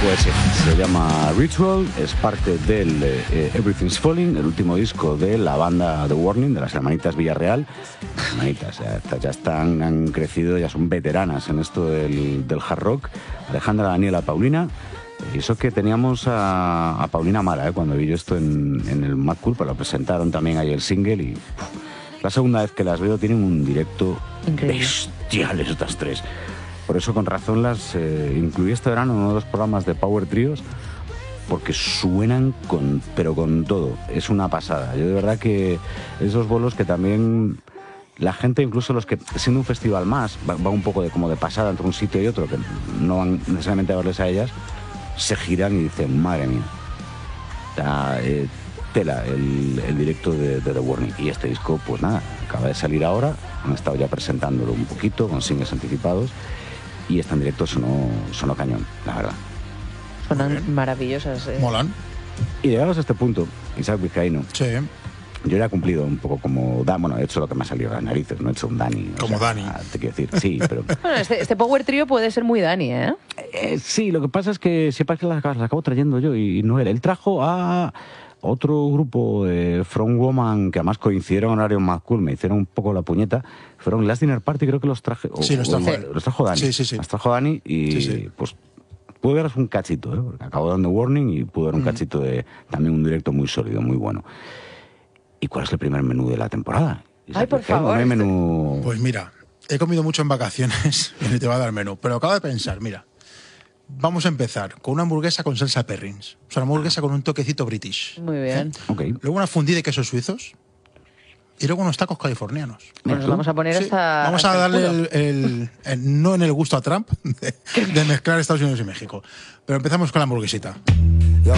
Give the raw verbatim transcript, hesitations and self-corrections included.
Pues sí, se llama Ritual, es parte del eh, Everything's Falling, el último disco de la banda The Warning, de las hermanitas Villarreal. Hermanitas, ya, ya están, han crecido, ya son veteranas en esto del, del hard rock. Alejandra, Daniela, Paulina. Y eso que teníamos a, a Paulina Mara, ¿eh? Cuando vi yo esto en, en el Mad Cool, pero lo presentaron también ahí el single y pff, la segunda vez que las veo tienen un directo increíble, bestial estas tres. Por eso con razón las eh, incluí este verano en uno de los programas de Power Trios, porque suenan con, pero con todo, es una pasada. Yo de verdad que esos bolos que también la gente, incluso los que siendo un festival más, va, va un poco de como de pasada entre un sitio y otro, que no van necesariamente a verles a ellas, se giran y dicen, madre mía, está, eh, tela el, el directo de, de The Warning. Y este disco, pues nada, acaba de salir ahora, han estado ya presentándolo un poquito, con singles anticipados, y este en directo sonó, sonó cañón, la verdad. Sonan maravillosas. Eh. Molan. Y llegados a este punto, Isaac Vizcaíno, sí. Yo ya he cumplido un poco como Dan, bueno, he hecho lo que me ha salido de las narices, no he hecho un Dani. Como sea, Dani. Te quiero decir, sí, pero... Bueno, este, este Power Trio puede ser muy Dani, ¿eh? eh sí, lo que pasa es que siempre que las, las acabo trayendo yo y no él. Él trajo a otro grupo de From Woman que además coincidieron en horario más cool, me hicieron un poco la puñeta. Fueron Last Dinner Party, creo que los traje... O, sí, los trajo, o, los trajo Dani. Sí, sí, sí. Los trajo Dani y sí, sí. pues... Pude veros un cachito, ¿eh? Porque acabo dando Warning y pude ver un mm. cachito de también un directo muy sólido, muy bueno. ¿Y cuál es el primer menú de la temporada? Ay, por favor. ¿No hay menú? Pues mira, he comido mucho en vacaciones y no te va a dar menú, pero acabo de pensar, mira, vamos a empezar con una hamburguesa con salsa Perrins, o sea, una hamburguesa con un toquecito british. Muy bien. ¿Eh? Okay. Luego una fundida de quesos suizos y luego unos tacos californianos. Pues nos vamos a poner sí, hasta... Vamos hasta a darle el el, el, el, no en el gusto a Trump de, de mezclar Estados Unidos y México, pero empezamos con la hamburguesita.